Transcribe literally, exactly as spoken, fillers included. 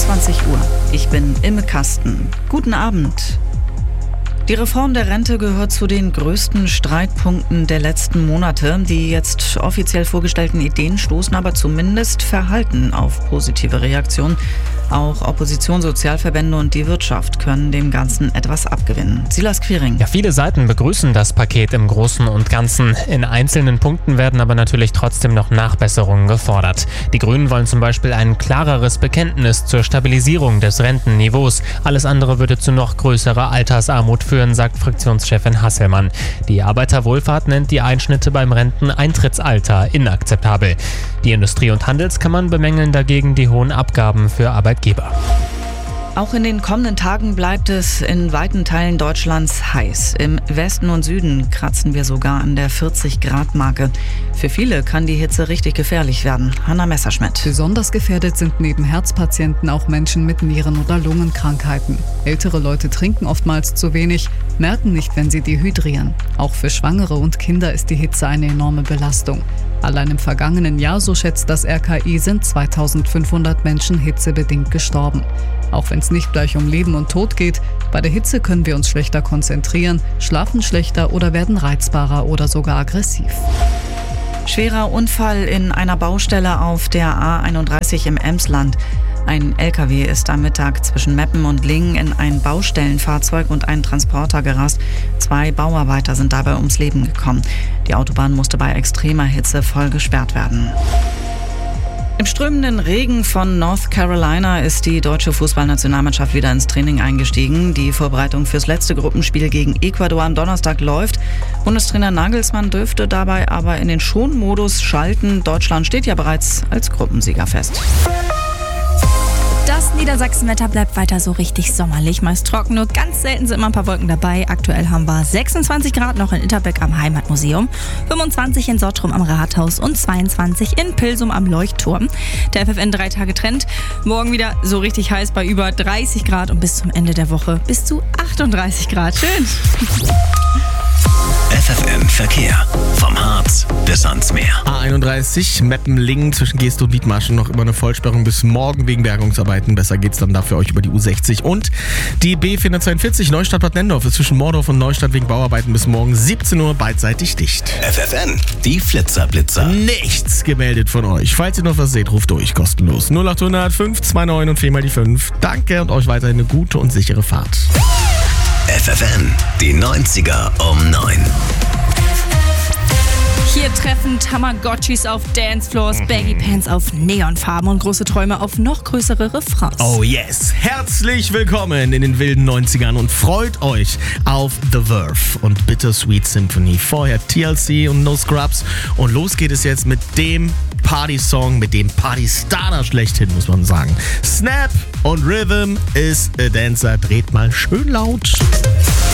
einundzwanzig Uhr. Ich bin Imme Kasten. Guten Abend. Die Reform der Rente gehört zu den größten Streitpunkten der letzten Monate. Die jetzt offiziell vorgestellten Ideen stoßen aber zumindest verhalten auf positive Reaktionen. Auch Opposition, Sozialverbände und die Wirtschaft können dem Ganzen etwas abgewinnen. Silas Quiring. Ja, viele Seiten begrüßen das Paket im Großen und Ganzen. In einzelnen Punkten werden aber natürlich trotzdem noch Nachbesserungen gefordert. Die Grünen wollen zum Beispiel ein klareres Bekenntnis zur Stabilisierung des Rentenniveaus. Alles andere würde zu noch größerer Altersarmut führen, sagt Fraktionschefin Hasselmann. Die Arbeiterwohlfahrt nennt die Einschnitte beim Renteneintrittsalter inakzeptabel. Die Industrie- und Handelskammern bemängeln dagegen die hohen Abgaben für Arbeitgeber. Auch in den kommenden Tagen bleibt es in weiten Teilen Deutschlands heiß. Im Westen und Süden kratzen wir sogar an der vierzig Grad Marke. Für viele kann die Hitze richtig gefährlich werden. Hanna Messerschmidt. Besonders gefährdet sind neben Herzpatienten auch Menschen mit Nieren- oder Lungenkrankheiten. Ältere Leute trinken oftmals zu wenig, merken nicht, wenn sie dehydrieren. Auch für Schwangere und Kinder ist die Hitze eine enorme Belastung. Allein im vergangenen Jahr, so schätzt das R K I, sind zweitausendfünfhundert Menschen hitzebedingt gestorben. Auch wenn es nicht gleich um Leben und Tod geht, bei der Hitze können wir uns schlechter konzentrieren, schlafen schlechter oder werden reizbarer oder sogar aggressiv. Schwerer Unfall in einer Baustelle auf der A einunddreißig im Emsland. Ein L K W ist am Mittag zwischen Meppen und Lingen in ein Baustellenfahrzeug und einen Transporter gerast. Zwei Bauarbeiter sind dabei ums Leben gekommen. Die Autobahn musste bei extremer Hitze voll gesperrt werden. Im strömenden Regen von North Carolina ist die deutsche Fußballnationalmannschaft wieder ins Training eingestiegen. Die Vorbereitung fürs letzte Gruppenspiel gegen Ecuador am Donnerstag läuft. Bundestrainer Nagelsmann dürfte dabei aber in den Schonmodus schalten. Deutschland steht ja bereits als Gruppensieger fest. Das Niedersachsenwetter bleibt weiter so richtig sommerlich, meist trocken, nur ganz selten sind immer ein paar Wolken dabei. Aktuell haben wir sechsundzwanzig Grad noch in Itterbeck am Heimatmuseum, fünfundzwanzig in Sottrum am Rathaus und zweiundzwanzig in Pilsum am Leuchtturm. Der F F N drei Tage Trend, morgen wieder so richtig heiß bei über dreißig Grad und bis zum Ende der Woche bis zu achtunddreißig Grad. Schön! F F N Verkehr. Vom Harz bis ans Meer. A einunddreißig, Meppen-Lingen zwischen Geest und Wiedmarschen noch immer eine Vollsperrung bis morgen wegen Bergungsarbeiten. Besser geht's dann da für euch über die U sechzig. Und die B vierhundertzweiundvierzig Neustadt-Bad Nennendorf ist zwischen Mordorf und Neustadt wegen Bauarbeiten bis morgen siebzehn Uhr beidseitig dicht. F F N, die Flitzerblitzer. Nichts gemeldet von euch. Falls ihr noch was seht, ruft durch, kostenlos. null achthundert fünf zwei neun und vier mal die fünf. Danke und euch weiterhin eine gute und sichere Fahrt. F F N, die neunziger um neun. Hier treffen Tamagotchis auf Dancefloors, Baggy Pants auf Neonfarben und große Träume auf noch größere Refrains. Oh yes, herzlich willkommen in den wilden neunzigern und freut euch auf The Verve und Bittersweet Symphony. Vorher T L C und No Scrubs und los geht es jetzt mit dem Party-Song, mit dem Party-Starter schlechthin, muss man sagen. Snap und Rhythm is a Dancer, dreht mal schön laut.